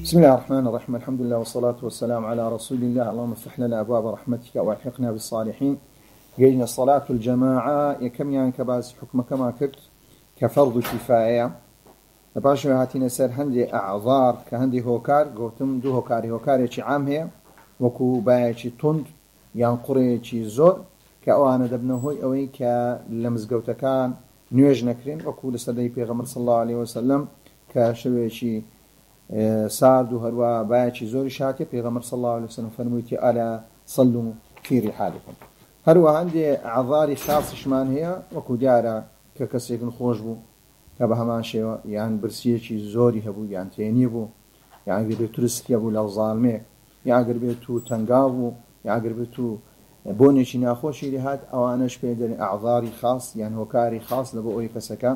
بسم الله الرحمن الرحيم. الحمد لله والصلاة والسلام على رسول الله. اللهم افتح لنا أبواب رحمتك والحقنا بالصالحين. جينا صلاة الجماعة يكم يعني كباس حكم كما كنت كفرض كفاية. لباشو هاتينا سر هندي أعذار كهندي هوكار قوتم دو هوكاري يشي عام هي وكو بايشي تند يعني قريشي زور كأوانا دبنهوي أوي كلمزقوتا كان نيوج نكرين وكو لسدي بيغمر صلى الله عليه وسلم كشويشي سارد وهروا بايشي زوري شاتي بيغمر صلى الله عليه وسلم فرمويتي ألا صلوا في رحالكم. هروا عندي أعذاري خاص شمان هي وكو ديارا ككسيك نخوشبو كبهمان شيء يعني برسيشي زوري هبو يعني تينيبو يعني قربتو رسكي أبو للظالمي يعني قربتو تنقابو يعني قربتو بونيشي ناخوشي لهاد أو أناش بيدن أعذاري خاص يعني هوكاري خاص لبو أوي كسكا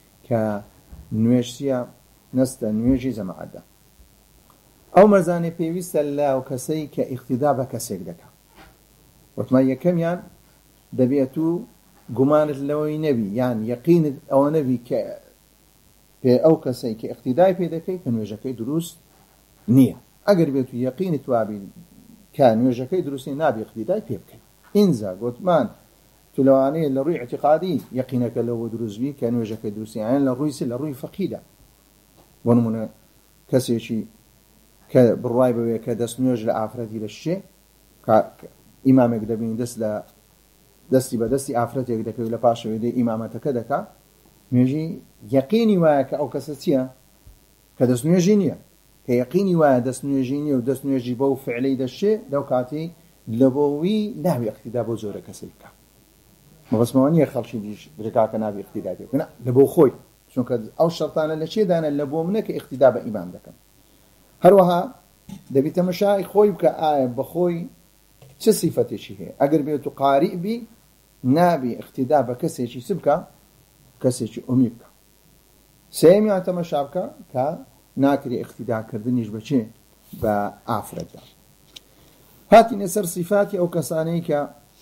كنويشسيا نستا نوێژی زەماعەتدا ئەو مەرزانەی پێویستە لەو کەسەی کە ئیقتیدا بە کەسێک دەکات. وتمان یەکەمیان دەبێت و گومانت لەوەی نەبی یان یەقینت ئەوە نەبی کە پێ ئەو کەسەی کە ئیقتیدای پێ دەکەی کە نوێژەکەی دروست نییە. ئەگەر بێت و یەقینت وابی کە نوێژەکەی دروست نیە نابی ئیقتیدای پێ بکەی. ئینجا گوتمان تو لەوانەیە لە ڕووی اعتیقادی یەقینەکە لەوە دروستبی کە نوێژەکەی دروست نیە، یان لە ڕووی فەقیدا ونمونه کەسێکی کە بڕوای بوێ کە دەست نوێژ لە ئافرەتی لە شێ ئیمامێک دەبین دەستی بە دەستی ئافرەتێک دەکەوێت لە پاشەوەی دەی ئیمامەتەکە دەکا نوێژی یەقینی وایە کە ئەو کەسە چییە کە دەست نوێژی نییە، کە یەقینی وایە دەست نوێژی نییە و دەست نوێژی بەو فعلەی دەشێ لەو کاتی لە بۆوی ناوی ئیقتیدا بۆ زۆرە کەسێک بکە. مەبەستمەوە نییە خەڵکی دیش برێکا کە ناوی ئیقتیدا پێ بکەن، لە بۆ خۆی چونکە ئەو شەرتانە لە چێدانە لە بۆ منە کە ئیقتیدا بە ئیمام دەکەم. هەروەها دەبی تەمەشای خۆی بکە ئایا بەخۆی چه سیفەتێکی هەیە. ئەگەر بێت و قاریع بی نابی ئیقتیدا بە کەسێکی چ بکە، کەسێکی ئومی بکە. سێمیان تەمەشا بکە کە ناکرێ ئیقتیداکردنیش بە چێ بە ئافرەتدا. هاتینە سەر سیفاتی ئەو کەسانەی کە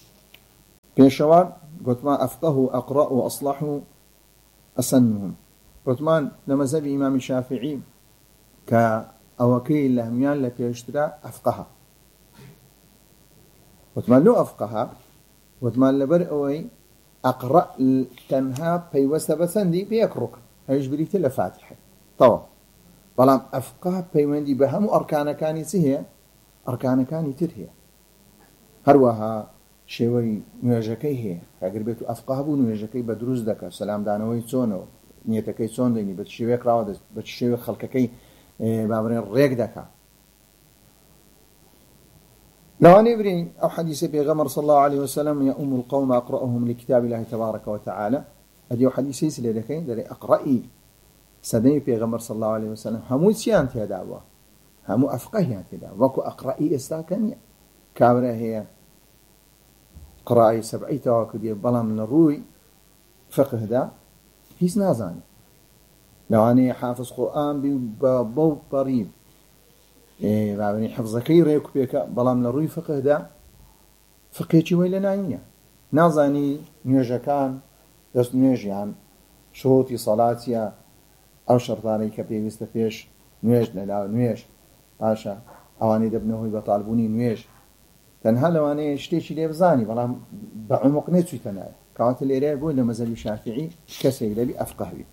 پێشەوە گوتمان ئەفقەه و ئەقڕە و ئەصلەح و ئەسەنهم. وتمان لمذهب إمام الشافعي كأوكي لهميان لبيشترى أفقها. وتمان لو أفقها وتمان لبر أوي أقرأ تنها بيوسة بسندي بيكرك هيش بريت لفاتحة طبعا بلام أفقها بيوندي بهم أركان كاني سهية أركان كاني ترهية هروها شوي نوێژەکەی هەیە کاگربێت و ئەفقەه بوو نوێژەکەی بە دروست دەکات، سەلام دانەوەی چۆنەوە، نیەتەکەی چۆن دەینی، بە شێوەیەک ڕاوە بە شێوەیەک خەڵکەکەی بابڕێن ڕێک دەکات. لەوانەیە برین ئەو حەدیثی پێغەمبەر صلی الله عليه وسلم يؤم القوم أقرأهم لكتاب الله تبارك وتعالى. ئەدی ئەو حەدیثی لێ دەکەین دەڵێ ئەقڕەئی سەدەی پێغەمبەر صلی الله عليه وسلم هەموو چیان تێدا بووە، هەموو ئەفقەهیان تێدا وەکو ئەقڕەئی ئێستاکە نییە. کابرا هەیە قراءة سبعي تواكدية بلام من الروي فقه دا هيس نازاني لواني حافظ قرآن ببو بريب يعني حفظكي ريكو بيكا بلام من الروي فقه دا فقهي ويلا ناينيا نازاني نيوجا كان دست نيوجي عن شروطي صلاتيا أو شرطاني كبير يستفيش نيوج لا نيوج باشا أواني دبنهوي بطالبوني نيوج تەنها لەوانەیە شتێکی لێ بزانی بەڵام بە عمق نەچوویتە نایە. کەواتە لێرە بووی لە مەزهەبی شافعی کەسێک دەبی ئەفقەهوی.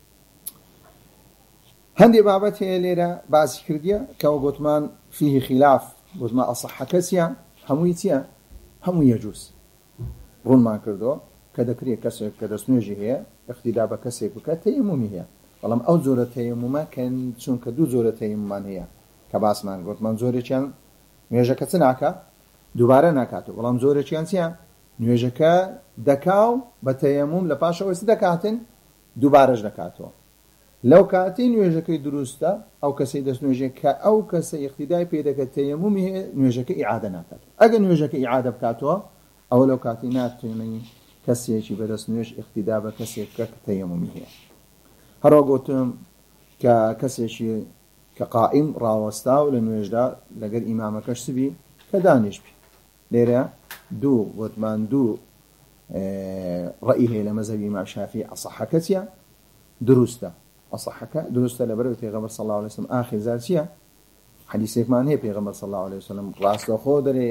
هەندێک بابەت هەیە لێرە باسی کردیە کەەوە گوتمان فیه خلاف گوتمان ئەصەحە چییە هەمووی چییە هەموو یەجوز ڕوونمان کردەوە کە دەکرێت کەسێک کە دەست نوێژی هەیە ئیقتیدا بە کەسێک بکات تەیەمومی هەیە، بەڵام ئەو جۆرە تەیەمومە کە چونکە دوو جۆرە تەیەمومان هەیە کە باسمان گوتمان زۆرێکیان نوێژەکە چ ناکات دووبارە ناکاتەوە، بەڵام زۆرێکیان چییە نوێژەکە دەکاو بە تەیەموم لە پاشەوەی دەکاتن دووبارەش دەکاتەوە. لەو کاتی نوێژەکەی دروستە ئەو کەسەی دەست نوێژێ کە ئەو کەسە ئیقتیدای پێ دەکات تەیەمومی هەیە نوێژەکە ئیعادە ناکاتەوە. ئەگەر نوێژەکە ئیعادە بکاتەوە ئەوە لەو کاتی ناتوانێت کەسێکی بەدەست نوێژ ئیقتیدا بە کەسێک کە تەیەمومی هەیە. هەروە گوتم کە کەسێکی کە قائیم ڕاوەستا و لە نوێژدا لەگەر ئیمامەکەش سبی کە دانیش بی. لێرە دوو وتمان دوو ڕەئی هەیە لە مەزهەبی ئیمام شافعی ئەصەحەکە چییە دروستە ئەصەحەکە دروستە لەبەرەوەی پێغەمبەر صلی الله عليه وسلم ئاخر زار چییە حديثێکمان هەیە پێغەمبەر صلی الله عليه وسلم ڕاستەوخۆ دەرێ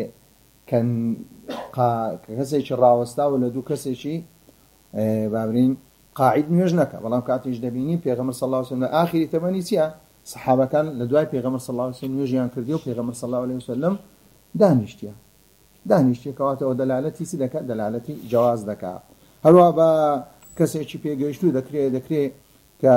کەسێکی ڕاوەستاوە لە دوو کەسێکی بابرین قاعد نوێژ نەکە بەڵام کاتیش دەبینی پێغەمبەر صلی الله عليه وسلم لە ئاخری تەمەنی چییە سەحابەکان لە دوای پێغەمبەر صلی الله عليه وسلم نوێژیان کردی و پێغەمبەر صلی الله عليه وسلم دانیشتیە کەواتەوە دەلالەتی چی دەکات دەلالەتی جواز دەکات هەروە بە کەسێکی پێگەیشتوو دەکرێت کە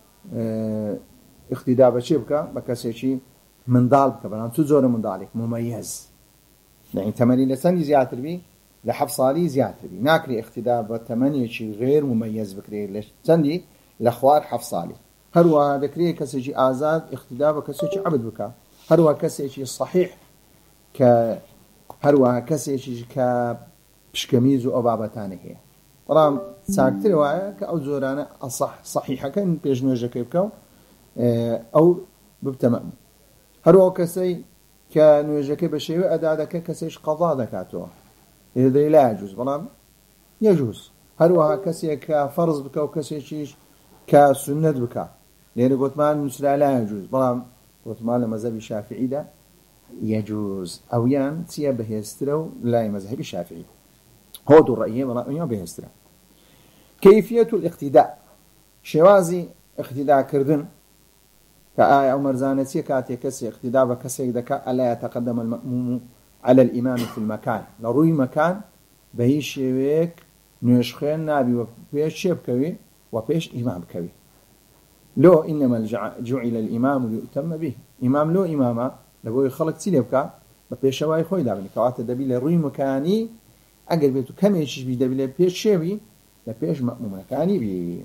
اقتدا بە چێ بکە بە کەسێکی منداڵ بکە بەڵام چ جۆرە منداڵێک ممەیەز يعني تەمەنی لە چەندی زیاتر بی لە 7 ساڵی زیاتر بی ناکرێ اقتدا بە تەمەنیەکی غێر ممەیەز بکرێت لە چەندی لە خوار 7 ساڵی هەروە دەکرێت کەسێکی ئازاد اقتدا بە کەسێکی عەبد بکە هەروە کەسێکی صحیح کە هەروە کەسێکی کە پشکەمیز و ئەو بابەتانە هەیە بەڵام چاکتر وایە کە ئەو جۆرانە صحیحەکەن پێش نوێژەکەی بکە و ئەو ببتە مەمون هەروە کەسەی کە نوێژەکەی بە شێوە ئەدا دەکە کەسێش قەضا دەکاتەوە هێدەی لا يجوز بەڵام يجوز هەروەها کەسێک کە فەرز بکە و کەسێکیش کە سنەت بکە لێرە گوتمان نووسرا لا يجوز بەڵام گوتمان لە مەذهبی شافعیدا يجوز ئەویان چییە بەهێزترە و لای مەذهبی شافعی هۆ دوو ڕەیە بەڵام ئەویان بەهێزترە كيفية الاقتداء شێوازی اقتداءکردن کە ئایا ئەو مەرزانەتیە کاتێک کەسێ اقتدا بە کەسێک دەکا ئەلا يتقدم المأموم على الإمام في المكان لە ڕووی مەکان بە هیچ شێوەیەک نوێژ خوێن نابی و پێش چێ بکەوی و پێش ئیمام بکەوی لۆ إنما جعل الإمام ليؤتم به ئیمام لۆ ئیمامە لەبۆی خەڵک چی لێ بکە بە پێشەوای خۆی دابنی کەواتە دەبی لە ڕووی مەکانی ئەگەر بێت و کەمێکیش بی دەبی لە پێش شێوی لە پێش مەمومەکانی بی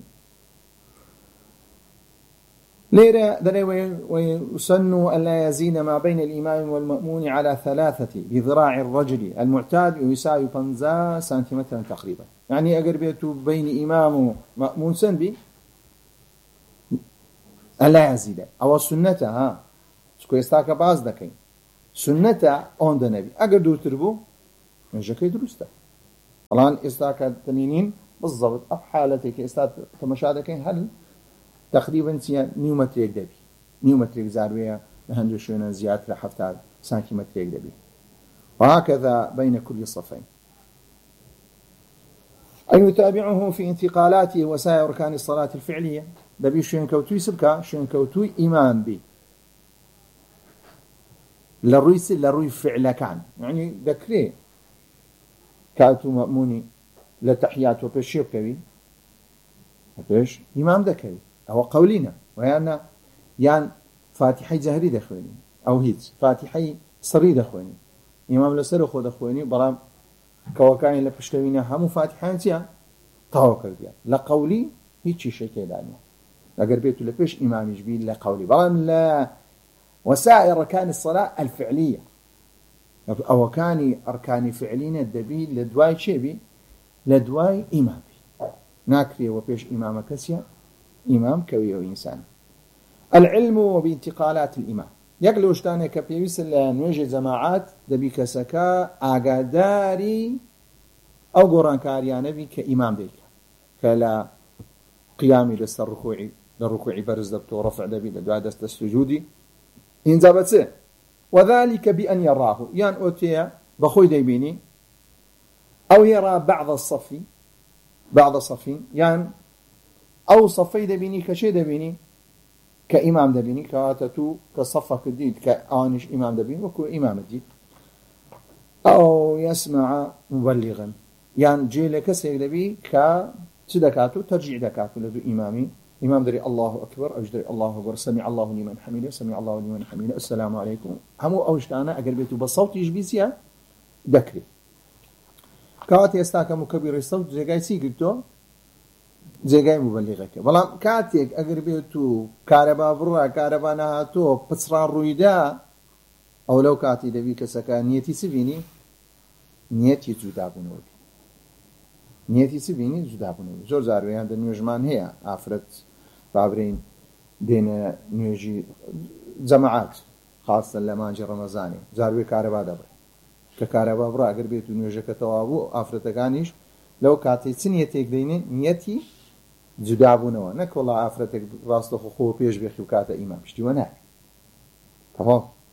ليرة ويسن ألا يزين ما بين الإمام والمأمون على 3 بذراع الرجل المعتاد يساوي 15 سنتيمترا تقريبا يعني أقر بيته بين إمام ومأمون سنبي ألا يزيد أو السنة ها سكو يستاك باز دكين سنة أون دنبي أقر دو تربو نجاكي درسته الآن يستاك تنينين بالضبط أو حالتك يستاك تمشادكين هل تقريبا نيومتريك دبي نيومتريك زاروية لهندو شونا زيادة 7 سنتيمتريك دبي وهكذا بين كل صفين أن يتابعه في انتقالاته وسائر أركان الصلاة الفعلية دبي شوين كوتوي سبكا شوين كوتوي إمام بي لروي فعل كان يعني ذكري كاتو مأموني لتحيات وبشيب كوي بيش إمام ذكري أو قولنا ويانا يان فاتحي جهري دخويني أو هيج فاتحي سري دخويني إمام لسر خو دخويني برام كوكاين لبشتوينا همو فاتحان تيا طاو كرديا لقولي هيج شيء كيدانيا لقر بيتو لبش إمام يجبيل لقولي برام لا وسائر أركان الصلاة الفعلية أو كان أركان فعلين الدبيل لدواي شيبي لدواي إمامي ناكري وبيش إمام كسيا إمام كوي إنسان العلم وبانتقالات الإمام يقلوش تاني كبيويس نوجه جماعات دبي كسكا آقاداري أو قران كاريانا بي كإمام ديك كلا قيامي للركوع برز دبتو رفع دبي لدعا دست السجودي إنزابتسه وذلك بأن يراه يان أوتيا بخوي ديبيني أو يرى بعض الصفين يان أو صفي دبيني كشي دبيني كإمام دبيني كاتتو كصفة كديد كآنش إمام دبيني وكو إمام الديد أو يسمع مبلغا يعني جيلة كسير دبي كتدكاتو ترجع دكاتو لدو إمام دري الله أكبر أجدري الله أكبر سمع الله لمن حميده سمع الله لمن حميده السلام عليكم همو أوجتانا أقربيتو بصوت يجبيزيا دكري كاتي استاكا مكبر الصوت زيقاي سيقلتو جێگای مبلغەکە بەڵام کاتێک ئەگەر بێت و کارەبا بڕە کارەبا نەهاتۆ پچڕان ڕوویدا ئەو لەو کاتی دەبی کەسەکە نیەتی چ بینی نیەتی جودابوونەوەی زۆر جاروەیان دە نوێژمان هەیە ئافرەت بابرین دێنە نوێژی جەماعات خاستە لە مانجی ڕەمەزانی جاروێ کارەبا دەبڕێ کە کارەبا بڕە ئەگەر بێت و نوێژەکە تەواو بوو ئافرەتەکانیش لەو کاتێک چ نیەتێک دەینێ نیەتی جودابوونەوە نەک وەڵا ئافرەتێک ڕاستەخۆ خۆ پێش بێخی و کاتە ئیمام شتیوە ناکە تەواو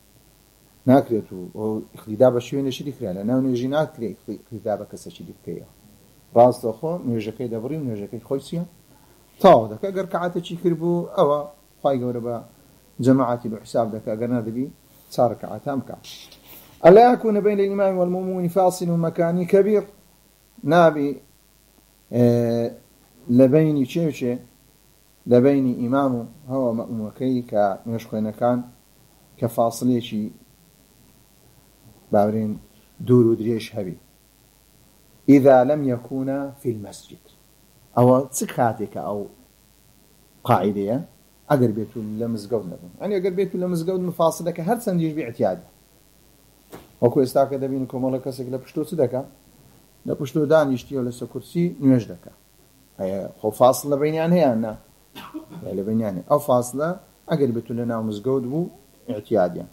ناکرێت و اقتیدا بە شوێنێکی دیکرا لە ناو نوێژی ناکرێت اقتیدا بە کەسێکی دی بکەیە ڕاستەخۆ نوێژەکەی دەبڕی و نوێژەکەی خۆی چییە تاو دەکە ئەگەر کەعاتێکی کرد بوو ئەوە خوای گەورە بە جەماعەتی بە حساب دەکە ئەگەر نەدەبی 4 ركعات بکە. ألا يكون بين الإمام والمأموم فاصل مكاني كبير نابي لبيني شيء لبيني إمام هو مأمومكي كنشخوين كان كفاصلة شيء باورين دور ودريش هبي إذا لم يكون في المسجد أو تسخاتك أو قاعدة أقر بيتو لمزقود نبون يعني أقر بيتو لمزقود مفاصلك هر سنديش باعتياد وەکو ئێستاکە دەبین کۆمەڵە کەسێک لە پشتۆ چ دەکە لە پشتۆ دانیشتیەوە لەسەر کورسی نوێژ دەکە هەیە خۆ فاصل لە بینیان هەیە نا لە بینیان ئەو فاصلە ئەگەر بێتو لە ناو مزگەوت بوو اعتیادیان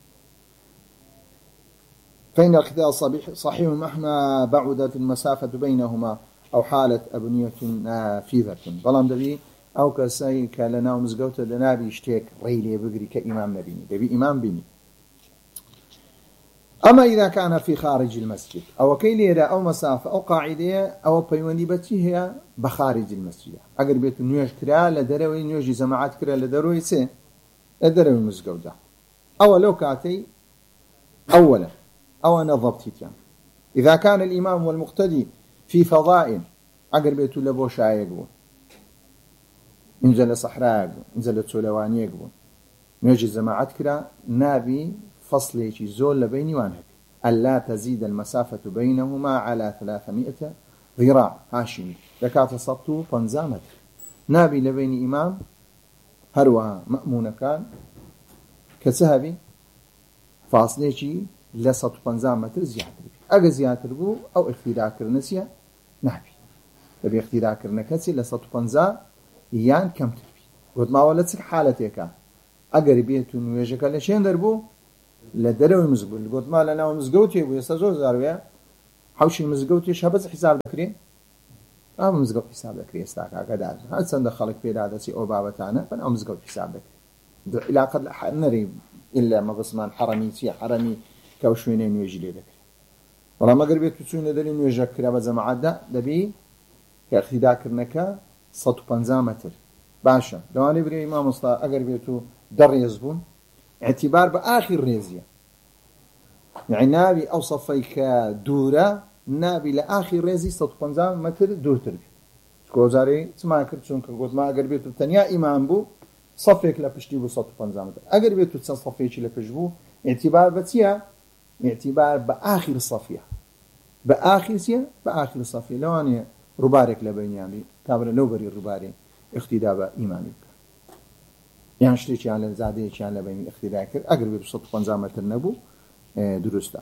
فإن القتال صحيح مهما بعدت المسافة بينهما أو حالت أبنية نافذة بەڵام دەبی ئەو کەسایی کە لە ناو مزگەوتە لەنابی شتێک ڕێی لێ بگری کە ئیمام نەبینی دەبی ئیمام بینی. أما إذا كان في خارج المسجد أو كي ليرى أو مسافة أو قاعدة أو بيوندي بتي هي بخارج المسجد أقرب بيت نيوش كرا لدروي نيوش جماعات كرا لدروي سه لدروي مسجودة أو لو كاتي أولا أو أنا ضبطيت يعني إذا كان الإمام والمقتدي في فضاء أقرب بيت لبوش عيقون إنزل صحراء إنزل تسولواني نيوش جماعات كرا نابي فصلي زول لبيني وانهك ألا تزيد المسافة بينهما على 300 ذراع هاشمي لكات صبتو 15 متر نابي لبيني إمام هروها مأمون كان كسهبي فاصلي لصد 15 متر زيادة أجا زيادة بو أو اختراع كرنسيا نابي تبي اختراع كرنكسي لصد 15 يان كم تربي قلت ما ولدتك حالتك أقربية نويجك لشين دربو لدروي مزقول قلت ما لنا مزقوتي ويستزور زاروية حوشي مزقوتي شابز حساب ذكري مزقوت حساب ذكري استاكا كداز هل سندخلك في دادسي أو بابتانا فأنا مزقوت حساب ذكري إلا قد نري إلا ما بسمان حرمي سي حرمي كوشوينين ويجلي ذكري والله ما قربيت تسوين دلين ويجاك كرابة زماعات دبي كاختدا كرنكا 150 متر باشا لو أنا بري إمام مصطفى أقربيتو در يزبون اعتبار بآخر ريزية يعني نابي أو صفيك دورة نابي لآخر ريزي 150 متر دور تربي كوزاري تسمع كرتشون كقول ما أقربيتو تنيا إمام بو صفيك لبشتي بو 150 متر أقربيتو تسن صفيك لبشبو اعتبار بتيا اعتبار بآخر الصفية بآخر الصفية لو أنا ربارك لبينيامي كابر لو بري الرباري اختداب إيماني يعني شتيش على زادة شيء على بين اختلاف كر أقرب بصوت 50 متر نبو درسته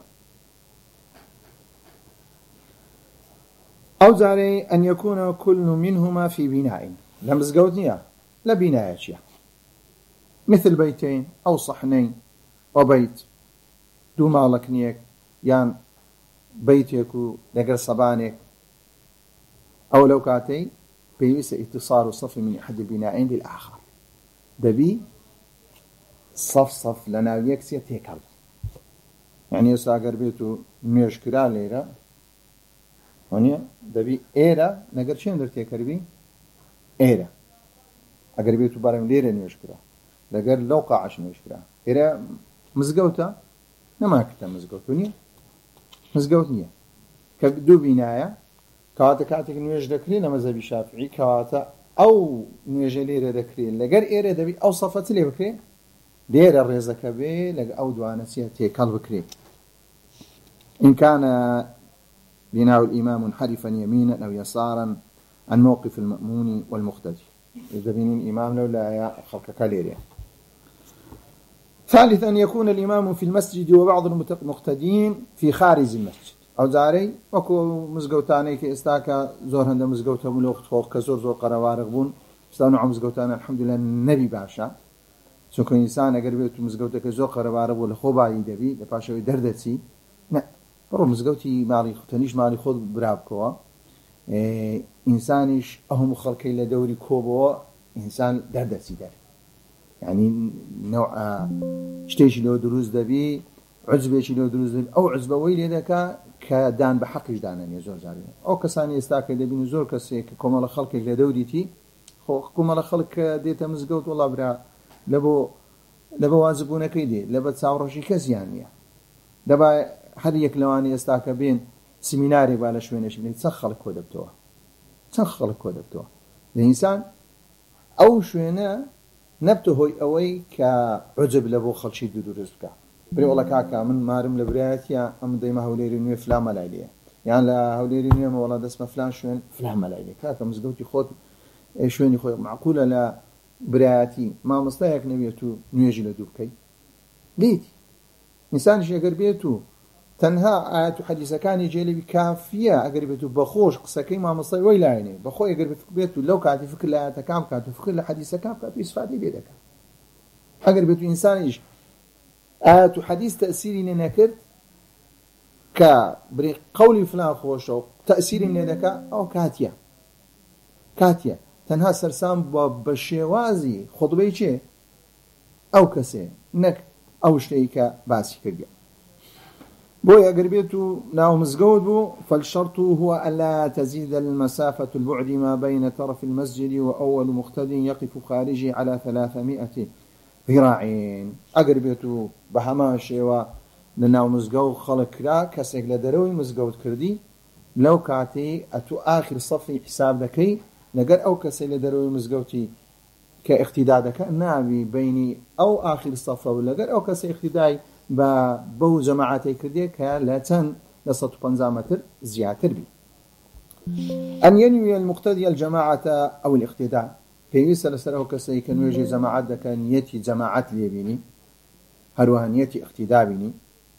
أو زاري أن يكون كل منهما في بناء لم زجودنيا لا بناء شيء مثل بيتين أو صحنين وبيت دو مالك نيك يعني بيتك لقر صبانك أو لو كاتي بيوس اتصال صف من أحد البنائين للآخر دبي صف لنا يكسي تيكال يعني يساقر بيتو ميشكرا ليرا هونيا دبي ايرا نقر شين در تيكر بي ايرا اقر بيتو بارم ليرا ميشكرا لقر لو قاعش ميشكرا ايرا مزقوتا نما كتا مزقوتوني مزقوتنيا كدو بنايا كواتا كاتك نويش دكري لمذهبي شافعي كواتا أو نويجي ليرة دكرين لقر إيرة دبي أو صفت لي بكري ليرة الرزك بي لق أو دوانسية تيكال بكري إن كان بناء الإمام منحرفا يمينا أو يسارا عن موقف المأمون والمقتدي إذا بين الإمام لو لا خلق كاليريا. ثالثا أن يكون الإمام في المسجد وبعض المقتدين في خارج المسجد أو زاري وكو مزقوتاني كإستاكا زور هندا مزقوتا ملوخت خوخ كزور زور قروارق بون استانو عم مزقوتانا الحمد لله النبي باشا سوكو إنسان أقر بيتو مزقوتا كزور قروارق ولا خوبا يدبي لباشا دردتي نا برو مزقوتي مالي تنيش مالي خود برابكوا إنسانيش أهم خلقي لدوري كوبوا إنسان دردتي دار يعني نوع شتيش لو دروز دبي عجبێکی لێ دروست دەبێت ئەو عجبەوەی لێ دەکات کە دان بە حەقیش دانەنێ زۆر جار ئەو کەسانی ئێستا کە دەبین زۆر کەسێک کە کۆمەڵە خەڵکێک لە دەوریتی خۆ کۆمەڵە خەڵک کە دێتە مزگەوت وەڵا برا لە بۆ واجبوونەکەی دێ لە بە چاوڕەشی کەسیان نییە دەبا هەر یەک لەوانی ئێستا کە بێن سیمینارێک با لە شوێنێکی بێت چەند خەڵک کۆ دەبتەوە چەند خەڵک کۆ دەبتەوە لە ئینسان ئەو شوێنە نەبتە هۆی ئەوەی کە عجب لە بۆ خەڵکی دروست بکە برێ وڵە کاکە من مارم لە برایەتە ئەم دەیمە هەولێری نوێ فلان مەلای لێ یان لە هەولێری نوێمە وڵا دەستمە فلان شوێن فلان مەلای لێ کاکە مزگەوتی خۆت شوێنی خۆی معقولە لە برایەتی مامۆستایەک نەبێت و نوێژی لە دوو بکەیت دیتی ئینسانیش ئەگەر بێت و تەنها ئاەت و حەدیثەکانی جێلەوی کافیە ئەگەر بێت و بەخۆش قسەکەی مامۆستای وەی لایەنێ بەخۆی ئەگەر بێت و لەو کاتی فکر لە ئاەتەکان بکات و فکر لە حەدیثەکان بکات و ئیسفادەی لێ دەکات ئەگەر بێت و ئینسانیش ئاەت و حەدیث تەئسیری لێ نەکرد کە بڕێ قەولی فلان خۆشە و تەئسیری لێ دەکات ئەو کاتیە تەنها سەرسام بە شێوازی خودبەی چێ ئەو کەسێ نەک ئەو شتەی کە باسی کردی بۆی ئەگەر بێت و ناو مزگەوت بوو فالشرط هو ألا تزيد المسافة البعد ما بين طرف المسجد وأول مقتد يقف خارجه على 300 ذراع ئەگەر بێت و بە هەمان شێوە لە ناو مزگەوت خەڵک کرا کەسێک لە دەرەوەی مزگەوت کردی لەو کاتەی ئەتو ئاخر سەفی حساب دەکەی لەگەر ئەو کەسێک لە دەرەوەی مزگەوتی کە اقتیدا دەکات ناوی بینی ئەو ئاخر سەفە و لەگەر ئەو کەسێک اقتیدای بەو جەماعەتی کردێ کە لە چەند لە 150 متر زیاتر بی أن ينوي المقتدي الجماعة أو الاقتداء پێویستە لەسەر ئەو کەسەی کە نوێژی جەماعەت دەکەن نیەتی جەماعەت لێ بینی هەروەها نیەتی اقتیدا بینی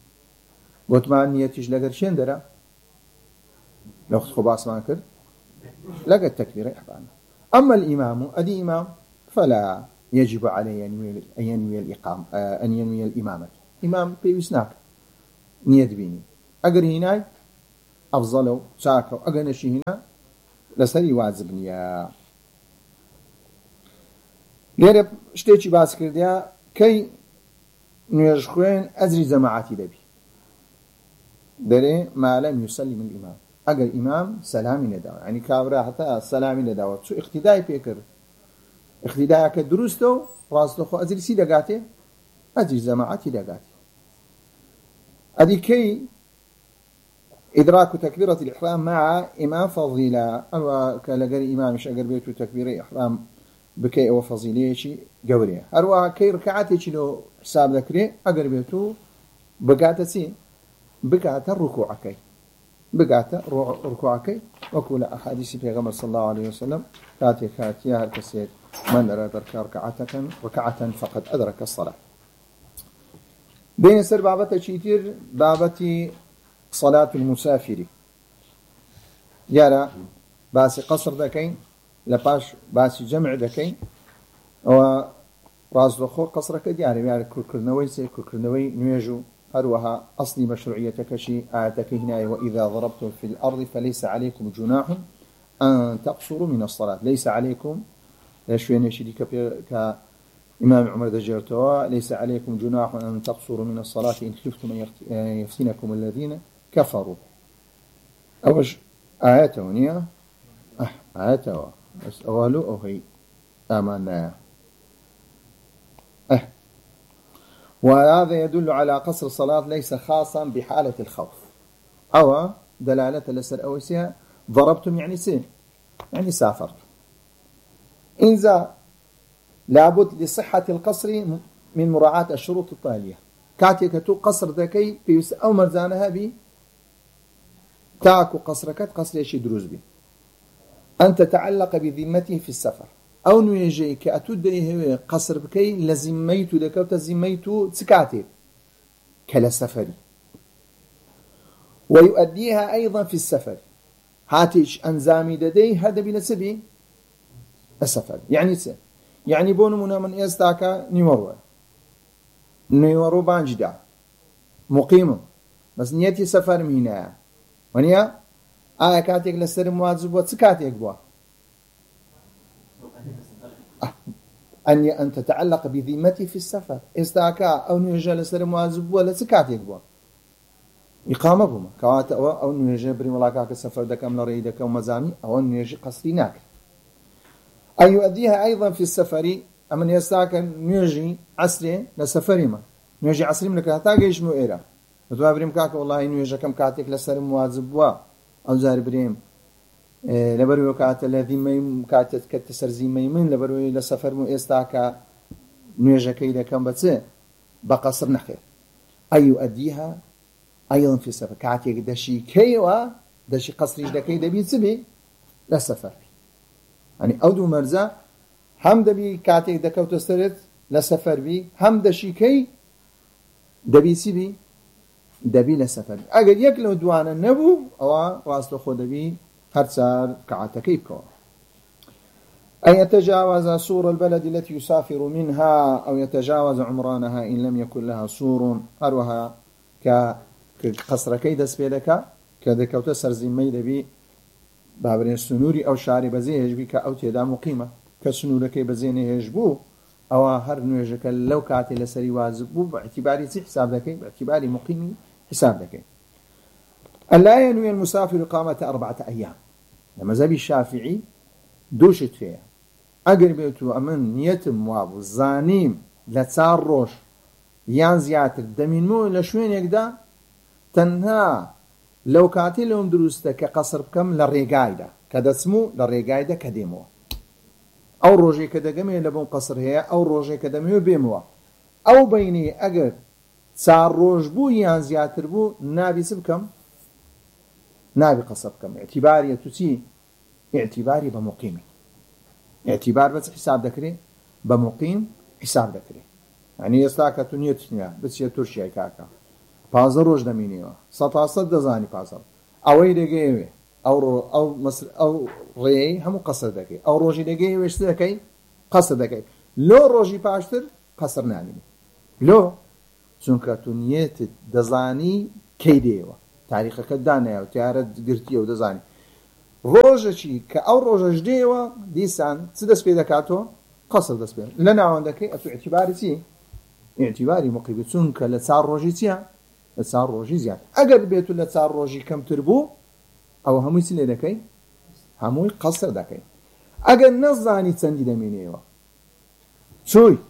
گوتمان نیەتیش لەگەر شوێن دەرە لەو خۆ باسمان کرد لەگەر تەکبیرە ئیحرام أما الإمام أدي إمام فلا يجب عليه أن ينوي الإمامة إمام پێویست ناکە نیەت بینی ئەگەر هینای ئەفزەلە و چاکە و ئەگەر نەشی هینا لەسەری واجب نییە لێرە شتێکی باس کردیا کەی نوێژ خوێن ئەجری جەماعەتی دەبی دەرێ مالەم یوسەلم الإمام ئەگەر ئیمام سەلامی نەداوە ینی کابرا هەتا سەلامی نەداوە چوو اقتیدای پێکرد اقتیدایەکە دروستە و ڕاستەخۆ ئەجری چی دەگاتێ ئەجری جەماعەتی دەگاتێ ئەدی کەی إدراك تكبيرة الإحرام مع إمام فضيلة أو كالجري إمامش أجر بيتو تكبيرة إحرام بكي أو فضيلة شيء جورية أروى كي ركعاتي شلو حساب ذكري أجر بيتو بقعتي بقعت الركوعكي بقعت ركوعكي وكل أحاديث في غمر صلى الله عليه وسلم كاتي هر كسير من أدرك ركعة فقد أدرك الصلاة بين سر بابة شيتير بابة صلاة المسافر يارا باسي قصر دكين لباش باسي جمع دكين و راز دخول قصرك دياري يعني كركرنوي نيجو أروها أصلي مشروعيتك شيء آتك هنا وإذا ضربتم في الأرض فليس عليكم جناح أن تقصروا من الصلاة ليس عليكم شوين يشيدي كإمام عمر دجرتوا ليس عليكم جناح أن تقصروا من الصلاة إن خفتم أن يفتنكم الذين كفروا أوش آياته نيا آياته بس أولو أو هي آمنا وهذا يدل على قصر الصلاة ليس خاصا بحالة الخوف أو دلالة لسر أوسيها ضربتم يعني سين يعني سافرت إنذا لابد لصحة القصر من مراعاة الشروط التالية كاتيك تو قصر ذكي بيس أو مرزانها بي تاكو قصرك قصر يشي دروز بي أن تتعلق بذمته في السفر أو نيجي كأتود هو قصر بكي لزميتو لكوت زميتو تسكاتي كلا سفري ويؤديها أيضا في السفر هاتيش أنزامي ددي هذا بنسبي السفر يعني بونو منا من يستاكا نيورو بانجدا مقيم بس نيتي سفر مينا ونيا كاتيك لسر مواجب وتسكاتيك بوا أن تتعلق بذمتي في السفر استاكا أو نيجا لسر مواظب ولا سكاتيك بوا إقامة بما كوات أو نيجا بري ملاكا كسفر دكم لري دكم مزامي أو نيجا قصري ناك أن يؤديها أيضا في السفر أمن يستاكا نيجي عسري لسفري ما نيجي عسري منك هتاقيش مو إيرا وتوا بريم كاكا والله نيجا كم كاتيك لسر مواظب بوا أو زار بريم لبروي كات الذي ما كاتت كتسر زي ميمن لبروي لسفر مو استاكا نيجا كيدا كم بس بقصر نخير أي يؤديها أيضا في السفر كاتيك دشي كيوا دشي قصريش دكي دبي سبي لسفر يعني أودو مرزا هم دبي كاتيك دكو تسترت لسفر بي هم دشي كي دبي سبي دبي لسفر أجل يكلو دوانا نبو أو واصل خود دبي هرسار كعتكي بكو أن يتجاوز سور البلد التي يسافر منها أو يتجاوز عمرانها إن لم يكن لها سور أروها كقصر كيد سبيلك كذا تسر زمي دبي بابرين سنوري أو شعري بزيه يجبي كأو تيدا مقيمة كسنورك بزينه يجبو أو هر نوجك لو كاتي لسري واجبو باعتباري سي حساب لك باعتباري مقيم حساب لك ألا ينوي المسافر إقامة 4 أيام لما زبي الشافعي دوشت فيها أقربيتو أمن نيتم وابو الزانيم لتسار روش يان زياتر دمين مو إلا شوين يقدا تنها لو كاتي لهم دروستا كقصر بكم للرقايدة كدسمو للرقايدة كديمو أو روجي كدقمي لبون قصر هي أو روجي كدميو بيمو أو بيني أقر تسار روش بو يان زياتر بو نابي سبكم نابي قصر بكم اعتباري تسي اعتباري بمقيم اعتبار بس حساب ذكري بمقيم حساب ذكري يعني يستاكا تنيتنيا بس يترشي كاكا بازر روج دمينيوا سطاسد دزاني بازر اوي دغيوي او مصر او ري هم قصر دكي او روجي دغيوي وش دكي قصر دكي لو روجي باشتر قصر ناني لو چونکە تونيت دزاني كيديوا تاريخك دانا وتيارت قرتيه ودزاني روجشي كأو روجش ديوا ديسان سدس في دكاتو قصر دس بين لنا عندك أتو اعتباري سي اعتباري مقيبتون كلتسار روجي تيا لتسار روجي زياد أقل بيتو لتسار روجي كم تربو أو هموي سلي دكي هموي قصر دكي أقل نزاني تسندي دمينيوا شوي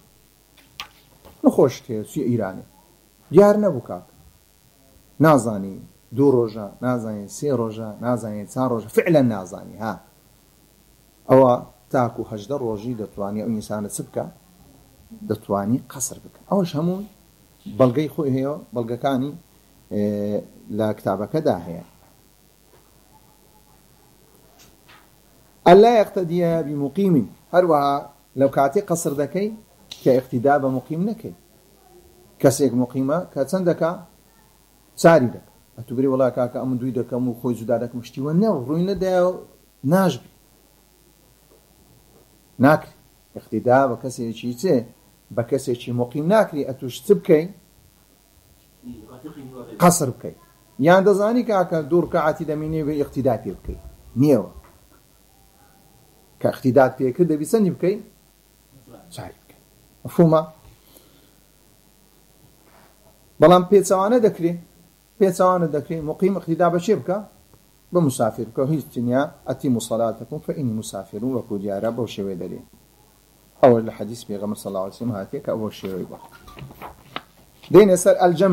نخوشتي سي إيراني ديار نبوكاك نازاني 2 روجا نازاني 3 روجا نازاني 4 روجا فعلا نازاني ها او تاكو هجد روجي دتواني او انسان سبكا دتواني قصر بك اوش همون بلغي خو هي بلغكاني لا كتابك داهيه الا يقتدي بمقيم هروها لو كاتي قصر دكي كاقتداء بمقيم نكي كسيك مقيمه كتسندك ساري دك أتبري والله كاكا أمن دوي دكم وخوي زدادك مشتي ونو روينا دا ناجبي ناكري اقتداء بكسي شيء بكسي شيء مقيم ناكري أتوش تبكي قصر بكي يعني دزاني كاكا دور كعتي دميني باقتداء بكي نيو كاقتداء بكي ده بيسني بكي ساري بكي مفهومة بلان بيتسوانا دكري بيتسوانا دكري مقيم اقتداء بشبكة بمسافر كهيز تنيا أتيموا صلاتكم فإني مسافر وكو ديارة بوشوي دليل أول الحديث بيغمر صلى الله عليه وسلم هاتيك أول شوي بح دين يسأل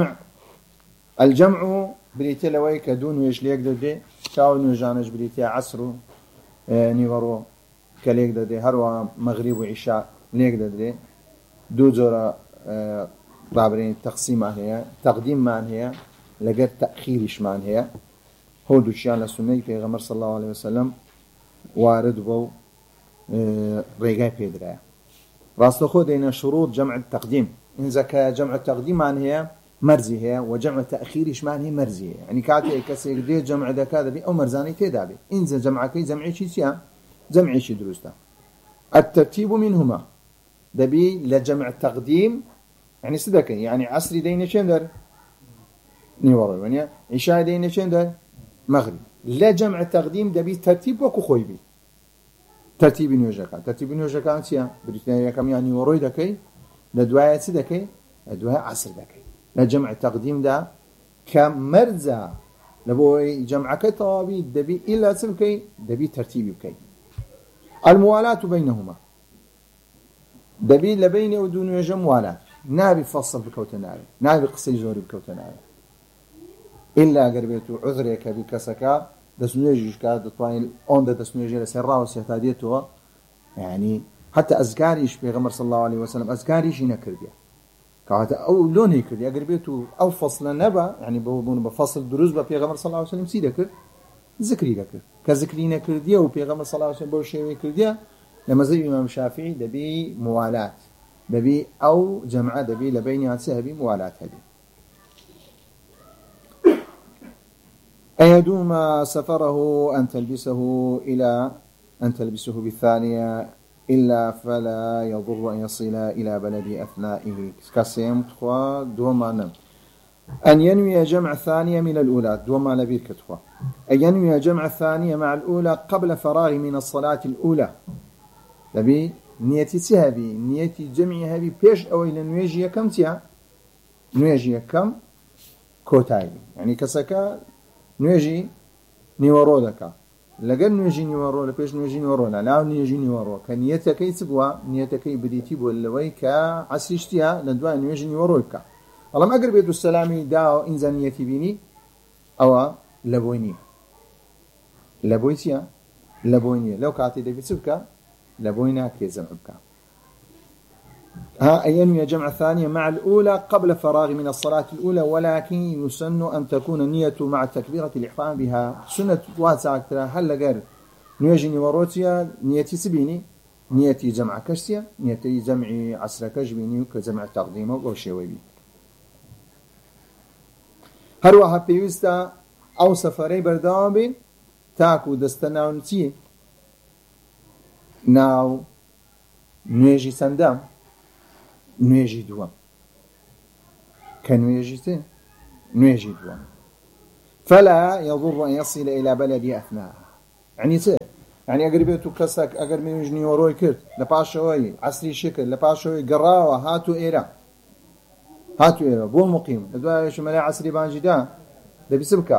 الجمع بريتي لوي كدون ويجليك دي شاو نوجانج بريتي عصر نيورو كليك دي هروا مغرب وعشاء ليك دي دو جورا رابرين تقسيم هي تقديم هي لقد تأخيرش مان هي هو دوشيان لسنة في غمر صلى الله عليه وسلم وارد بو ريقاي بيدرايا راستو خود إن شروط جمع التقديم إن زكا جمع التقديم مان هي مرزي هي وجمع التأخيرش مان هي مرزي هي يعني كاتي كسي دي جمع دكا بي أو مرزاني تيدابي إن جمعكي جمعي شي سيا جمعي شي دروستا الترتيب منهما دبي لجمع التقديم يعني صدقني يعني عصري دينا شندر نيورو ونيا عشاء دينا شندر مغرب لا جمع التقديم دبي ترتيب وكو خويبي ترتيب نوێژەکە ترتيب نوێژەکان چییە؟ بریتانیەکەم یانی وەڕۆی دەکەی لە دوایە چ دەکەی؟ لە دوای عەسر دەکەی لە جەمع تەقدیمدا کە مەرجە لە بۆی جەمعەکە تەواوی دەبی ئیلا چ بکەی؟ دەبی تەرتیبی بکەی. الموالاة بينهما دەبی لە بینێ و دوو نوێژە موالات نابی فەصل بکەوتە ناوێ نابی قسەی زۆری بکەوتە ناوێ ئیلا ئەگەر بێت و عذرێکە بی کەسەکە دەستنوێژیشکە دەتوانین ئەوەندە دەستنوێژێ لەسەر ڕاوەسێ تا دێتەوە یعنی حتى ئەزگاریش پێغەمبەر صلی الله عليه وسلم ئەزگاریشی نەکردیە کەواتە ئەو لۆ نەیکردی ئەگەر بێت و ئەو فەصلە نەبە یعنی بۆ بە فەصل دروست بە پێغەمبەر صلی الله عليه وسلم چی دەکرد؟ ذکری دەکرد کە ذکری نەکردیە و پێغەمبەر صلی الله عليه وسلم بەو شێوەیە کردیە لە مەذهب ئیمام شافعی دەبی موالات دەبی ئەو جەمعە دەبی لە بینیان چ هەبی موالات هەبی. أيدوم سفره أن تلبسه بالثانية إلا فلا يضر أن يصل إلى بلد أثنائه كسيم تخوى دوما نم أن ينوي جمع الثانية من الأولى دوما لبير كتخوى أن ينوي جمع الثانية مع الأولى قبل فراغ من الصلاة الأولى لبي نيتي سهبي نيتي جمعي هبي بيش أو إلى نويجي كم تيا نويجي كم كوتاي يعني كسكا نوێژی نیوەڕۆ دەکا لەگەر نوێژی نیوەڕۆ لە پێش نوێژی نیوەڕۆ لە ناو نوێژی نیوەڕۆ کە نیەتەکەی چ بووە نیەتەکەی بریتی بۆ لەوەی کە عەسریشتیە لە دوای نوێژی نیوەڕۆی بکە بەڵام ئەگەر بێت و سەلامی داوە ئینجا نیەتی بینی ئەوە لە بۆی نییە لە بۆی چییە؟ لە بۆی نییە لەو کاتی دەبێت چ بکە؟ لە بۆی ناکرێت جەمع بکە. ينوي جمع الثانية مع الأولى قبل فراغ من الصلاة الأولى ولكن يسن أن تكون النية مع تكبيرة الإحرام بها سنة واسعة هل لقر نيجي وروتيا نيتي سبيني نيتي جمع كشتيا نيتي جمع عسر كجبيني كجمع تقديمه وشيوي بي هروها بيوستا أو سفري بردوام تاكو دستناو نتي ناو نيجي سندام نوێژی دووەم کە نوێژی دووەم فلا يضر أن يصل إلى بلد أثناء يعني چه؟ يعني ئەگەر بێت و کەسێک ئەگەر نوێژ نیوەڕۆی کرد لە پاشەوەی عەسری شکرد لە پاشەوەی گەڕاوە هاتو ئێرە بۆ مقیم لە دوایەش مەلای عەسری بانجیدا دەبی چ بکە؟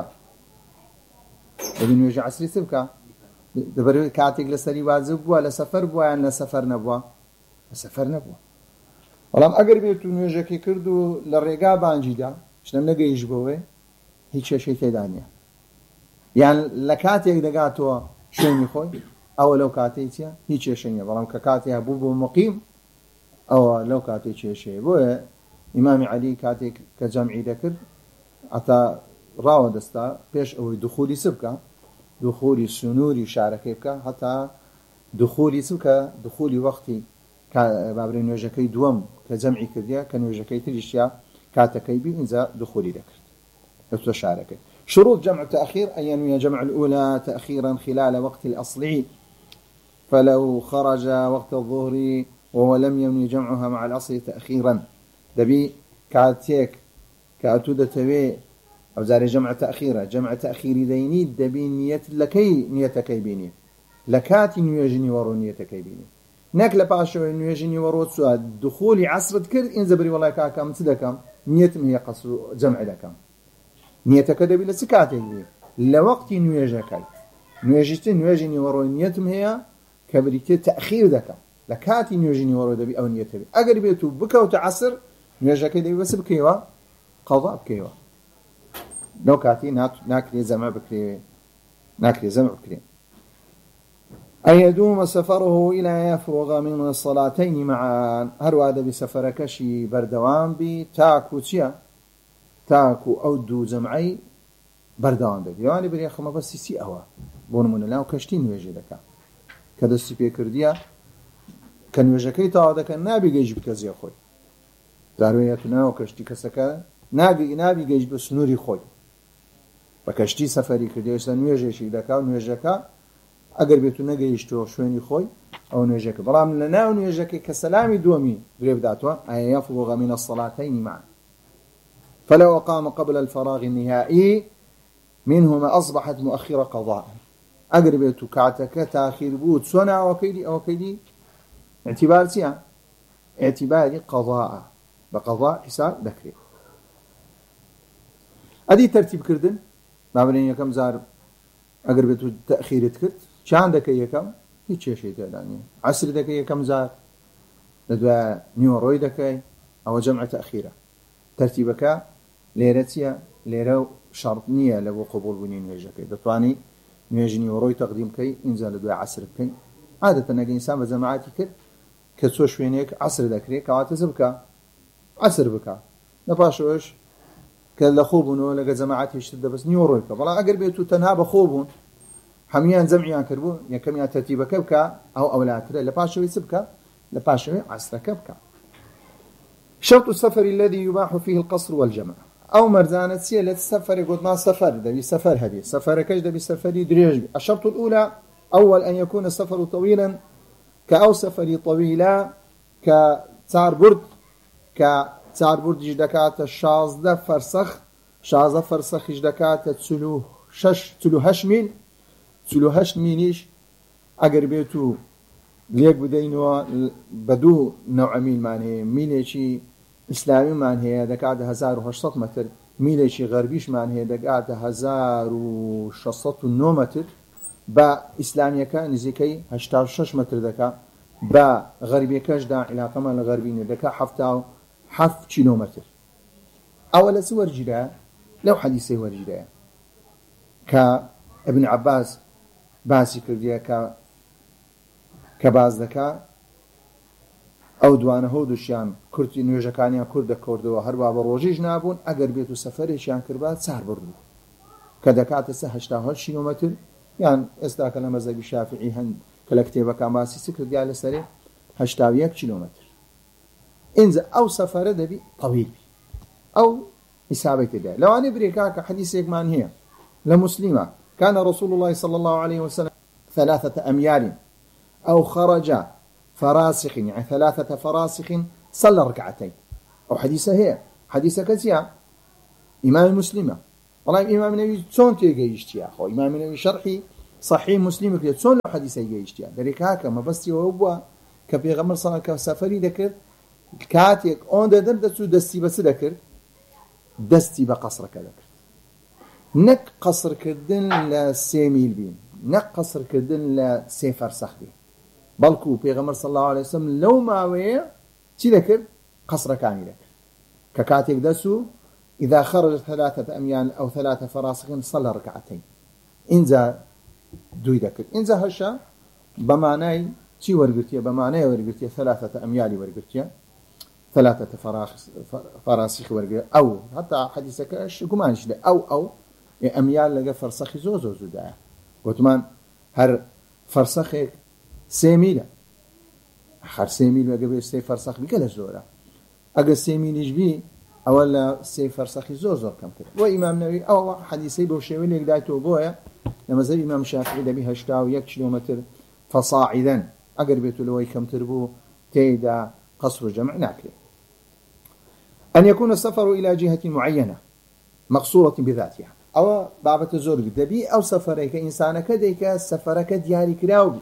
دەبی نوێژی عەسری چ بکە؟ دەبەر کاتێک لەسەری واجب بووە لە سەفەر بووە یان لە سەفەر نەبووە؟ لە سەفەر نەبووە. بەڵام ئەگەر بێت و نوێژەکەی کرد و لە ڕێگا بانجیدا شتم نەگەیشت بۆوێ هیچ کێشەی تێدا نییە یان لە کاتێک دەگاتەوە شوێنی خۆی ئەوە لەو کاتەی چییە؟ هیچ کێشە نییە بەڵام کە کاتێک بوو بۆ مقیم ئەوە لەو کاتێک کێشەیە. بۆیە ئیمامی عەلی کاتێک کە جەمعی دەکرد ئەتا ڕاوە دەستا پێش ئەوەی دوخولی چ بکە؟ دوخولی سنووری شارەکەی بکە هەتا دوخولی چ بکە؟ دوخولی وەختی بابرێ نوێژەکەی دووەم کە جەمعی کردیە کە نوێژەکەی تریشیا کاتەکەی بی اینجا دخولی دەکرد لەتۆ شارەکەی. شروط جمع التأخير أن ينوي جمع الأولى تأخيرا خلال وقت الأصلي فلو خرج وقت الظهر وهو لم ينوي جمعها مع الأصل تأخيرا دبي كاتيك كاتودة توي أو زاري جمع تأخير ديني دبي نيتكي بيني لكاتي نويجني ورو نيتكي بيني نەک لە پاشەوەی نوێژی نیوەڕۆ چوە دخولی عەسرت کرد ئین زەبری وەڵای کاکەم چ دەکەم نیەتم هەیە قەسر و جەمع دەکەم نیەتەکە دەبی لە چ کاتێک بێ لە وەقتی نوێژەکەی نوێژی نوێژی نیوەڕۆی نیەتم هەیە کە بریتێ تەخیر دەکەم لە کاتی نوێژی نیوەڕۆ دەبی ئەو نیەتە بێ ئەگەر بێت و بکەوتە عەسر نوێژەکەی دەبی بەس بکەیەوە قەضا بکەیەوە لەو کاتی ناکرێ جەمع بکرێ ناکرێ جەمع بکرێ. أن يدوم سفره إلى يفرغ من الصلاتين معا هروا هذا بسفر كشي بردوان بي تاكو تيا تاكو أو دو جمعي بردوان بي يعني بري أخو ما بس سي أوا بون من الله وكشتين ويجي لك كذا سيبي كرديا كان وجهكي تعود كان نبي جيج بكزي أخوي دارويتنا وكشتي كسكا نبي جيج بس نوري خوي بكشتي سفري كرديا سنويجي شي لك ونويجك ئەگەر بێت و نەگەیشتەوە شوێنی خۆی ئەو نوێژەکە بەڵام لە ناو نوێژەکەی کە سەلامی دووەمی درێ بداتوە ئایا يفرغ من الصلاتين معا فلو قام قبل الفراغ النهائي منهما أصبحت مؤخرة قضاء ئەگەر بێت و کاتەکە تاخیر بوو چۆن ئەوەکەیدی اعتیبار چییە؟ اعتیباری قەضاءە، بە قەضا حساب دەکرێت. ئەدی تەرتیبکردن بابرێن یەکەم جار ئەگەر بێت و تەخیرت کرد چیان دەکەی یەکەم؟ هیچ کێشەی تێدا نییە. عەسر دەکەی یەکەم جار، لەدوای نیوەڕۆی دەکەی، ئەوە جەمع تەخیرە. تەرتیبەکە لێرە چییە؟ لێرە شەڕت نییە لە بۆ قبوڵبوونی نوێژەکەی. دەتوانی نوێژی نیوەڕۆی تەقدیم بکەی، ئینجا لەدوای عەسر بکەین. عادەتەن ئەگەر ئینسان بە جەماعەتی کرد کە چۆ شوێنێک عەسر دەکرێت کەواتە چ بکە؟ عەسر بکە. لەپاشەوەش کە لە خۆ بوونەوە لەگە جەماعەتیشتر دەبەست نیوەڕۆی بکە. بەڵام ئەگەر بێت و تەنها بە خۆ بوون هەمویان جەمعیان کردبوو یەکەمیان تەرتیبەکە بکە، ئەو ئەولاترە لە پاشەوەی چ بکە؟ لە پاشەوەی عەسرەکە بکە. شرط السفر الذي يباح فيه القصر والجمع. أو مرزانة سيلة السفر قد ما سفر دبي سفر هدي سفر كج دبي سفري دريج. الشرط الأولى أول أن يكون السفر طويلا كأو سفري طويلة كتار برد جدكات الشازدة فرسخ شازدة فرسخ جدكات تلو هش ميليش أقر بيتو ليك بدينوا بدو نوع ميل معنى ميليشي إسلامي معنى دكات 1800 متر، ميليشي غربيش معنى دكات 1609 متر، با إسلامي كان نزيكي 86 متر دكا، با غربي كاش دا علاقة مع الغربيين دكا 7 كيلومتر. أولا سور جدا لو حديثي ورجدا كابن عباس باسي كرديا كباز دكا ئەو دوانە هەودوشیان کورتی نوێژەکانیان کوور دەکردەوە هەروە بە ڕۆژیش نابوون ئەگەر بێت و سەفەرێکیان کردبا چار بڕبوو کە دەکاتە 88 کیلۆمەتر یان ئێستا کە لە مەزهەبی شافعی هەند کە لە کتێبەکان باسی چ کردیا لەسەرێ 81 کیلۆمەتر. ئینجا ئەو سەفەرە دەبی طەویل بی ئەو حسابی تێدا. لەوانەیە برێکا کە حەدیثێکمان هەیە لە مسلمە كان رسول الله صلى الله عليه وسلم 3 أميال أو خرج فراسخ يعني 3 فراسخ صلى ركعتين. أو حديثة هي حديثة كثيرة إمام مسلمة. والله إمام النبي شلون تيجيشتيا أخو إمام النبي شرحي صحيح مسلم كده شلون حديثة يجيشتيا ذلك هكا ما بس يوبوا كبيغمر صلى الله عليه سفري ذكر كاتيك أون دردسو دستي بس ذكر دستي بقصر كذا نك قصر كردن لسيميل بين نك قصر كردن لسيفر صخبي بلكو بيغمر صلى الله عليه وسلم لو ما ويا شي ذكر قصر كامل ذكر ككاتيك دسو إذا خرج 3 أميال أو 3 فراسخ صلى ركعتين إنزا دوي ذكر إنزا هشا بمعنى شي ورقتيا بمعنى ورقتيا 3 أميال ورقتيا 3 فراسخ ورقتيا أو حتى حديثك إيش كمانش ده أو أميال لقى فرسخ زوزو زودا وتمان هر فرسخك 3 ميل هر 3 ميل وقبل 3 فرسخ بكلا زورا أجا 3 ميل يجبي أولا 3 فرسخ زوزو كم كده وإمام نووي أو حديثي بوشيوي اللي قدايته بويا لما زي إمام شافعي ده بيها 1 كيلومتر فصاعدا أقرب بيته لوي كم تربو تيدا قصر جمع ناكله. أن يكون السفر إلى جهة معينة مقصورة بذاتها أو بابة زور دبي أو سفرك إنسانك ديك سفرك دياري كراوي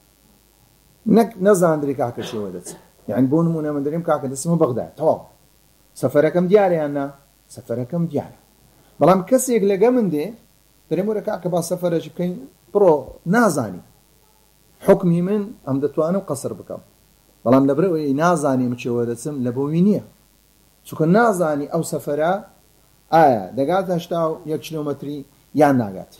نك نزان دري كاكا شي ودت يعني بونمونا من دريم كاكا اسمه بغداد طوال سفركم دياري أنا سفركم دياري بلام كسيك لقى من دي دريمورا كاكا با سفرك كين برو نازاني حكمي من أم دتوانو قصر بكم بلام لبرو نازاني مشي ودتسم لبوينيه سوكا نازاني أو سفرا دقات 1 كيلومتري يان ناقات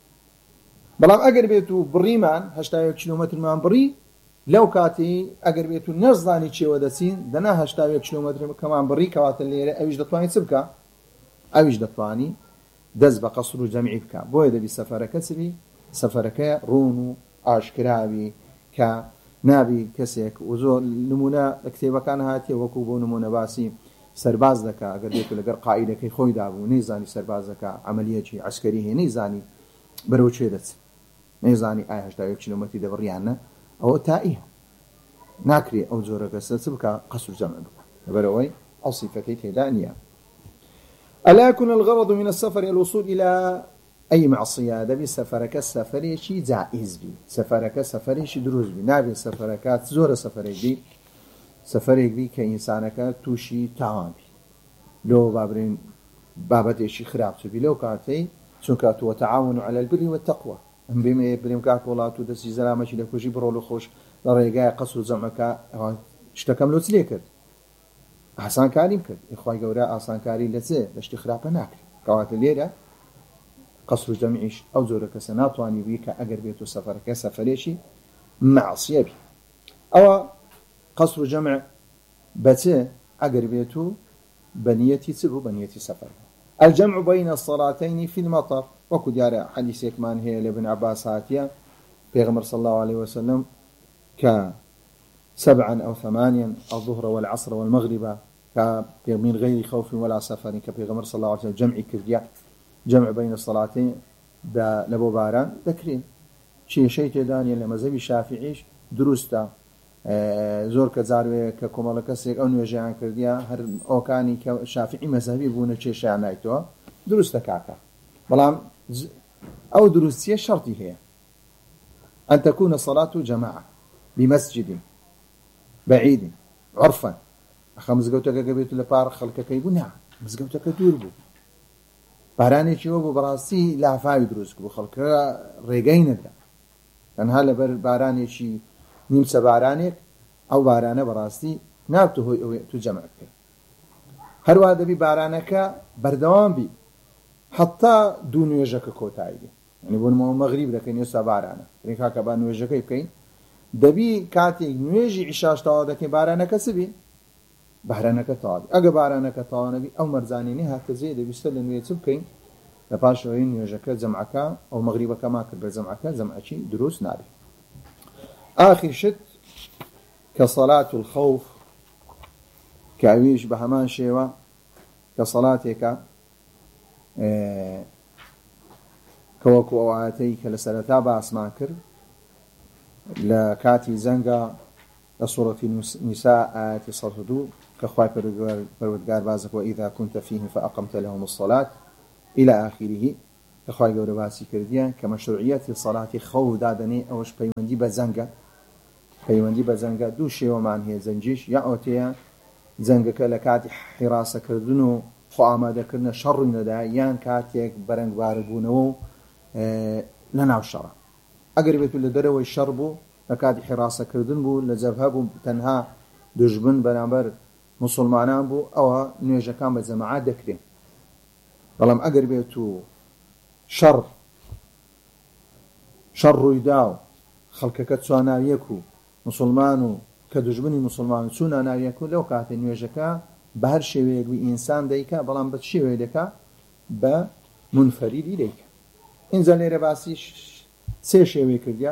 بلام أقر بيتو بريمان 1 كيلومتر مان بري لو كاتي أقر بيتو نزاني چه ودسين دنا 1 كيلومتر كمان بري كوات الليلة أويش دتواني سبكا أويش دتواني دز بقصر جمعي بكا بويدا بي سفرك سبي سفرك رونو آشكرابي كا نابي كسيك وزو نمونا اكتبا كان هاتي وكوبو نمونا باسي سرباز دەکا ئەگەر دێت لەگەر قائیدەکەی خۆی دابوو نەیزانی سەرباز دەکا عەمەلیەکی عەسکەری هەیە نەیزانی بەرەو چێ دەچێت نەیزانی ئایا 1 کیلۆمەتری دەبڕیانە ئەوە تائیە ناکرێ ئەو جۆرە کەسە چ بکە قەسر جەمع بکە لەبەرەوەی ئەو سیفەتەی تێدا نییە. ألا يكون الغرض من السفر الوصول إلى أي معصية دبي سفرك سفريشي جائز بي سفرك سفريشي دروز بي نابي سفركات زور سفريك بي كإنسانك توشي تاوان بي لو بابرين بابتشي خراب بي لو كاتي چونکە وتعاونوا على البر والتقوى هم بما بريم كاك ولاتو دسي زلامشي لكوشي برولو خوش لريقاي قصر زعمك اشتكم لو تليكت حسان كاريم كرد اخوي قورا آسان كاري لسي لشتي خرابة ناكر كوات الليلة قصر جمعيش او زورك سناتواني بيك اقر بيتو سفرك سفريشي معصية بي او قصر جمع بتي اقر بيتو بنيتي تبو بنيتي سفر الجمع بين الصلاتين في المطر وكو ديار حديث يكمان هي لابن عباس هاتيا بيغمر صلى الله عليه وسلم ك7 أو 8 الظهر والعصر والمغرب من غير خوف ولا سفر كبيغمر صلى الله عليه وسلم جمع كرديا جمع بين الصلاتين دا لبو باران ذكرين شيء تداني لمذهب الشافعي دروستا زۆر کە جاروەیە کە کۆمەڵە کەسێک ئەو نوێژیان کردیا هەر ئۆکانی کە شافعی مەذهبی بوونە کێشیان نایتەوە دروستە کاکە بەڵام ئەو دروستیە شەرتی هەیە أن تكون الصلاة جماعة بمسجد بعيد عرفا أخا مزگەوتەکە گەبێت لە پار خەڵکەکەی بوو نا مزگەوتەکە دوور بوو بارانێکی وە بوو بەڕاستی لافاوی دروست بوو خەڵکە ڕێگەی نەدا تەنها لەبەر بارانێکی نیمچە بارانێک ئەو بارانە بەڕاستی ناوتە هۆی ئەوەی تو جەمع بکەی هەروە دەبی بارانەکە بەردەوام بی حتا دوو نوێژەکە کۆتایی بی یعنی بۆ نمونە مەغریب دەکەین ئێستا بارانە ڕێکا کە با نوێژەکەی بکەین دەبی کاتێک نوێژی عیشاش تەواو دەکەی بارانەکە چ بی بارانەکە تەواو بی ئەگە بارانەکە تەواو نەبی ئەو مەرجانینی هاتە جێ دەبیستە لە نوێ چ بکەین لە پاشەوەی نوێژەکە جەمعەکە ئەو مەغریبەکە ما کرد بە جەمعەکە جەمعەکی دروست نابێت آخر شت كصلاة الخوف كأويش بهمان شيوا كصلاتك كوكو أواتيك لسلتا باسمان كر لكاتي زنقا لصورة النساء آيات صددو كخواي پروردگار بازك وإذا كنت فيهم فأقمت لهم الصلاة إلى آخره كخواي قول باسي كرديا كمشروعية الصلاة خوف دادني أوش بيمندي بزنقا پەیوەندی بە جەنگە دوو شێوەمان هەیە زەنجیش یا ئۆتەیە جەنگەکە لە کاتی حیراسەکردن و خۆ ئامادەکردنە شەڕی نەدا یان کاتێک بەرەنگباربوونەوە و لە ناو شەڕە ئەگەر بێت لە دەرەوەی شەڕ بوو لە کاتی حیراسەکردن بوو لە جەبهە بوو تەنها دژبن بەرامبەر موسڵمانان بوو ئەوە نوێژەکان بە جەماعەت دەکرێن بەڵام ئەگەر بێت و شەڕ ڕوویدا و خەڵکەکە چواناویەک و مسلمان و کە دژبنی مسلمان چوونە ناویەک و لەو کاتێ نوێژەکە بە هەر شێوەیەک ئینسان دەیکا بەڵام بە شێوەیە دەکا بە منفەریدی دەیکا ئینجا لێرە باسی سێ شێوەی کردیا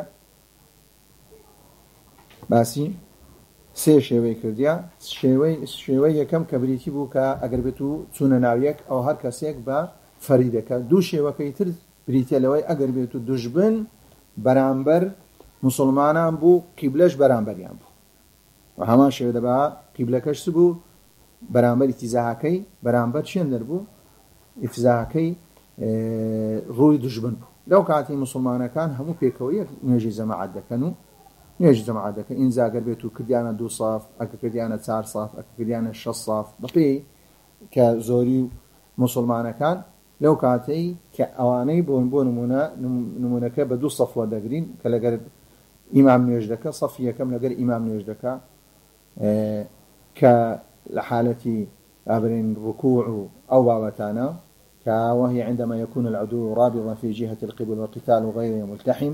شێوەی یەکەم کە بریتی بوو کە ئەگەر بێت و چوونە ناویەک ئەو هەر کەسێک بە فەریدەکە دوو شێوەکەی تر بریتە لەوەی ئەگەر بێت و دژبن بەرامبەر مسلمانان بوو قیبلەش بەرامبەریان بوو و هەمان شێوە دەبا قیبلەکەش بوو بەرامبەر ئیتیزاهەکەی بەرامبەر چێن دەربوو ئیتیزاهەکەی ڕووی دژبن بوو لەو کاتی مسلمانەکان هەموو پێکەوەی نوێژی جەماعەت دەکەن و نوێژی جەماعەت دەکەن ئینجا ئەگەر بێت و کردیانە 2 ساف ئەگەر کردیانە 4 ساف ئەگەر کردیانە 6 ساف بەپێی کە زۆری مسلمانەکان لەو کاتەی کە ئەوانەی بۆ نمونەکە بە 2 سەف وەردەگرین کە لەگەر ئیمام نوێژ دەکە سەفی یەکەم لەگەر ئیمام نوێژ دەکە کە لە حالەتی ئابرین ڕکوع و ئەو بابەتانە كوهي عندما يكون العدو رابضا في جهة القبل والقتال غير ملتحم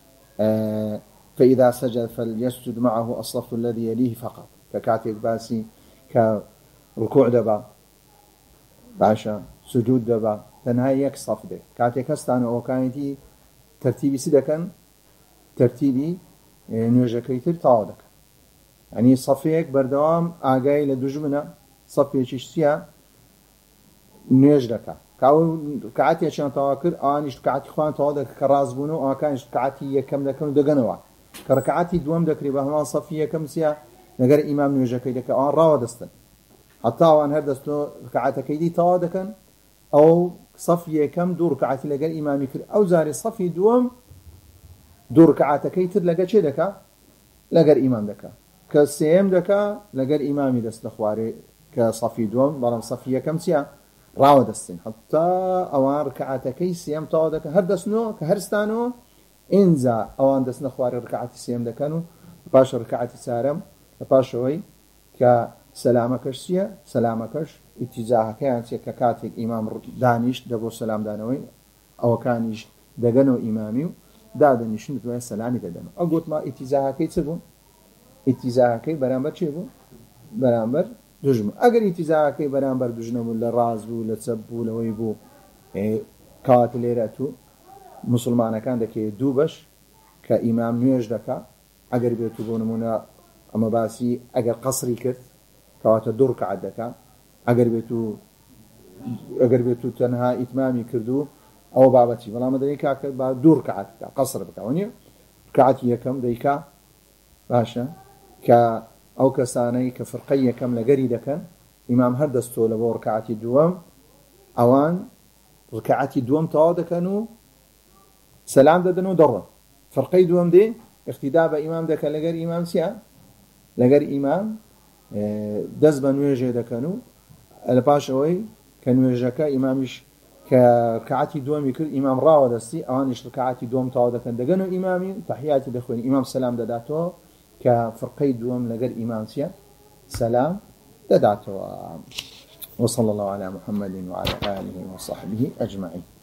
فإذا سجد فليسجد معه الصف الذي يليه فقط ككاتب باسي كركوع دبا باشا سجود دبا تنهاي يك صف ده كاتب كستان أو كانتي ترتيبي سدكن ترتيبي نوجكيتر تعودك يعني صفيك بردوام آقاي لدجمنا صفي شيشتيا نوجدك كعاتي عشان تواكر آنش كعاتي خوان تواضع كرازبونو آكانش كعاتي يكم دكانو دجنوا كركعاتي دوام دكري بهما صفية كم سيا نجار إمام نوجا كيدك راودستن حتى وان هردستو كعاتي كيدي تواضع كان أو صفي كم دور كعات لقى إمامي كر أو زاري صفي دوم دور كعات كيتر لقى شيء دكا لقى إمام دكا كسيم دكا لقى إمامي دست خواري كصفي دوم برام صفي كم سيا راود السن حتى أوان ركعات كي سيم تعودك هردسنو كهرستانو إنزا أوان دسنا خواري ركعات سيم دكانو باش ركعات سارم باشوي كسلامكش سيا سلامكش اتجاه كان سيا ككاتك إمام دانيش دبو سلام دانوي أو كانيش دغنو إمامي دادنيش نتوى سلامي ددنو أقول ما اتجاه كي تبون اتجاه كي برامبر چه بون برامبر دژم ئەگەر ئیتیزاکەی بەرامبەر دژنەبوو لە ڕاز بوو لە چەپ بوو لەوەی بوو کەواتە لێرە تو مسلمانەکان دەکەوێت دوو بەش کە ئیمام نوێژ دەکا ئەگەر بێت بۆ نمونە ئەمە باسی ئەگەر قەسری کرد کەواتە دوو ڕکعات دەکا ئەگەر بێت و تەنها ئیتمامی کردو ئەوە بابەتی بەڵام دەی کاکە با دوو ڕکعات بکا قەسر بکا وەنیە ڕکعاتی یەکەم دەیکا باشە کە ئەو کەسانەی کە فرقەی یەکەم لەگەری دەکەن ئیمام هەر دەستۆ لە بۆ ڕکعاتی دووەم ئەوان ڕکعاتی دووەم تەواو دەکەن و سەلام دەدەن و دەڕۆن فرقەی دووەم دێ اقتیدا بە ئیمام دەکەن لەگەر ئیمام چییە لەگەر ئیمام دەست بە نوێژێ دەکەن و لە پاش ئەوەی کە نوێژەکە ئیمامیش کە ڕکعاتی دووەمی کرد ئیمام ڕاوە دەستی ئەوانیش ڕکعاتی دووەم تەواو دەکەن دەگەن و ئیمامی تەحیاتی دەخوێن ئیمام سەلام دەداتەوە كفرقي دوم لقر إمامسيا سلام ددعته وصلى الله على محمد وعلى آله وصحبه أجمعين.